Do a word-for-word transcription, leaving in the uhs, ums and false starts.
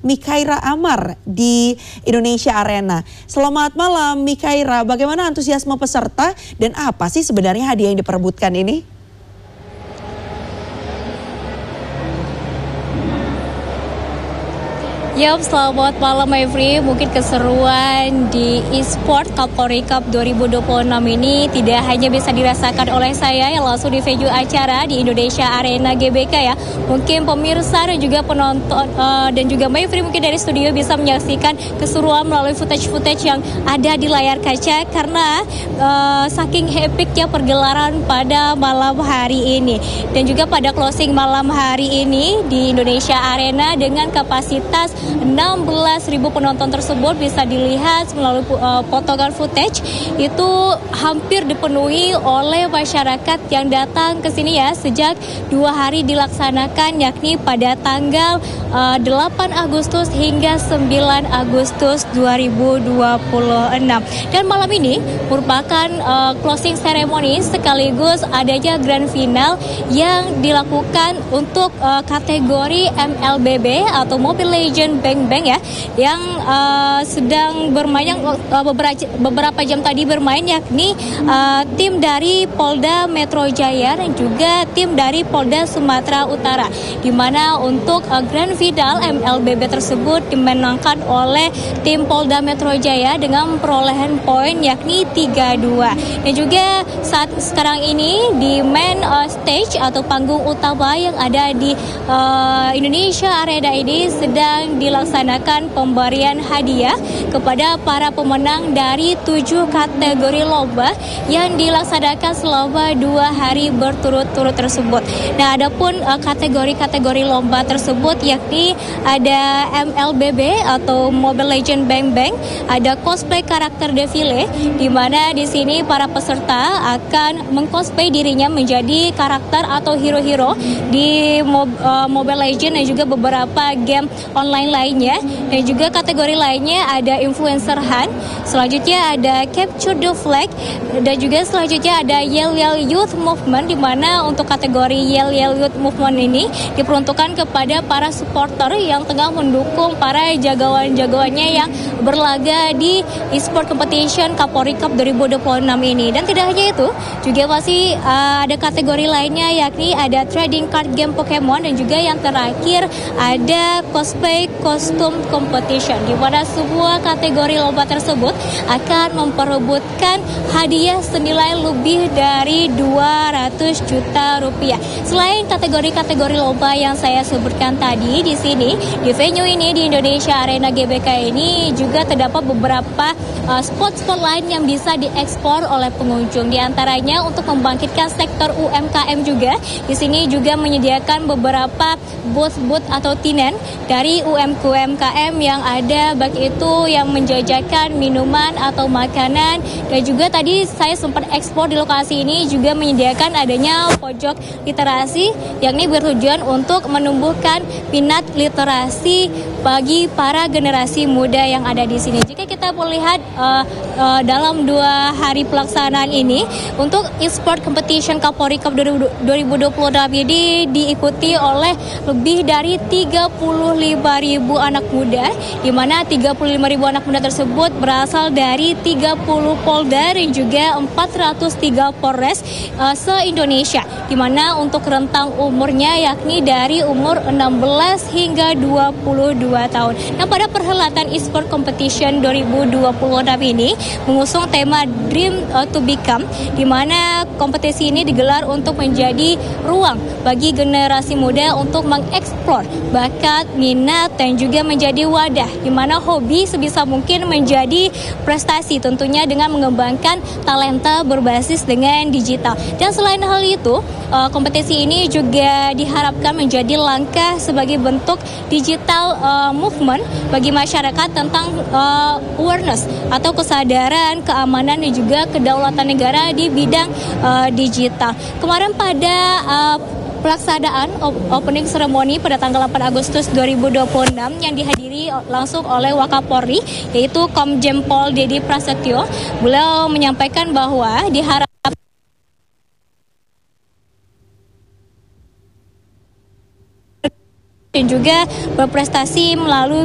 Mikaira Amar di Indonesia Arena. Selamat malam Mikaira, bagaimana antusiasme peserta dan apa sih sebenarnya hadiah yang diperebutkan ini? Yap, selamat malam Mevri. Mungkin keseruan di e-sport Kapolri Cup dua ribu dua puluh enam ini tidak hanya bisa dirasakan oleh saya yang langsung di venue acara di Indonesia Arena G B K ya. Mungkin pemirsa dan juga penonton uh, dan juga Mevri mungkin dari studio bisa menyaksikan keseruan melalui footage-footage yang ada di layar kaca karena uh, saking epicnya pergelaran pada malam hari ini. Dan juga pada closing malam hari ini di Indonesia Arena dengan kapasitas enam belas ribu penonton tersebut bisa dilihat melalui uh, potongan footage itu hampir dipenuhi oleh masyarakat yang datang ke sini ya sejak dua hari dilaksanakan yakni pada tanggal uh, delapan Agustus hingga sembilan Agustus dua ribu dua puluh enam. Dan malam ini merupakan uh, closing ceremony sekaligus adanya grand final yang dilakukan untuk uh, kategori M L B B atau Mobile Legends Bang Bang ya, yang uh, sedang bermain uh, beberapa, beberapa jam tadi bermain yakni uh, tim dari Polda Metro Jaya dan juga tim dari Polda Sumatera Utara, di mana untuk uh, grand final M L B B tersebut dimenangkan oleh tim Polda Metro Jaya dengan perolehan poin yakni tiga dua. Dan juga saat sekarang ini di main uh, stage atau panggung utama yang ada di uh, Indonesia Arena ini sedang dilaksanakan pemberian hadiah kepada para pemenang dari tujuh kategori lomba yang dilaksanakan selama dua hari berturut-turut tersebut. Nah, adapun uh, kategori-kategori lomba tersebut yakni ada M L B B atau Mobile Legends Bang Bang, ada cosplay karakter defile, di mana di sini para peserta akan mengcosplay dirinya menjadi karakter atau hero-hero di mob, uh, Mobile Legends dan juga beberapa game online lainnya. Dan juga kategori lainnya ada influencer hunt, selanjutnya ada capture the flag, dan juga selanjutnya ada Yell Yell Youth Movement, di mana untuk kategori Yell Yell Youth Movement ini diperuntukkan kepada para supporter yang tengah mendukung para jagawan-jagawannya yang berlaga di e-sport competition Kapolri Cup dua ribu dua puluh enam ini. Dan tidak hanya itu, juga masih uh, ada kategori lainnya yakni ada trading card game Pokemon, dan juga yang terakhir ada cosplay kostum competition, di mana semua kategori lomba tersebut akan memperebutkan hadiah senilai lebih dari dua ratus juta rupiah. Selain kategori-kategori lomba yang saya sebutkan tadi di sini, di venue ini di Indonesia Arena G B K ini juga terdapat beberapa uh, spot-spot lain yang bisa diekspor oleh pengunjung. Di antaranya untuk membangkitkan sektor U M K M juga. Di sini juga menyediakan beberapa booth-booth atau tinen dari U M K M yang ada, baik itu yang menjajakan minuman atau makanan, dan juga tadi saya sempat ekspor di lokasi ini juga menyediakan adanya pojok literasi, yakni bertujuan untuk menumbuhkan minat literasi bagi para generasi muda yang ada di sini. Jika kita melihat uh, uh, dalam dua hari pelaksanaan ini untuk e-sport competition Kapolri Cup dua ribu dua puluh enam ini diikuti oleh lebih dari tiga puluh lima ribu anak muda, di mana tiga puluh lima ribu anak muda tersebut berasal dari tiga puluh polda dan juga empat ratus tiga polres uh, se-Indonesia, di mana untuk rentang umurnya yakni dari umur enam belas hingga dua puluh dua tahun. Nah, pada perhelatan e-sport competition dua ribu dua puluh enam ini mengusung tema Dream uh, to Become, di mana kompetisi ini digelar untuk menjadi ruang bagi generasi muda untuk mengeksplor bakat, minat, dan juga menjadi wadah di mana hobi sebisa mungkin menjadi prestasi, tentunya dengan mengembangkan talenta berbasis dengan digital. Dan selain hal itu, uh, kompetisi ini juga diharapkan menjadi langkah sebagai bentuk digital uh, movement bagi masyarakat tentang uh, awareness atau kesadaran keamanan dan juga kedaulatan negara di bidang uh, digital. Kemarin pada uh, pelaksanaan opening ceremony pada tanggal delapan Agustus dua ribu dua puluh enam yang dihadiri langsung oleh Wakapolri, yaitu Komjen Pol Dedi Prasetyo. Beliau menyampaikan bahwa diharapkan dan juga berprestasi melalui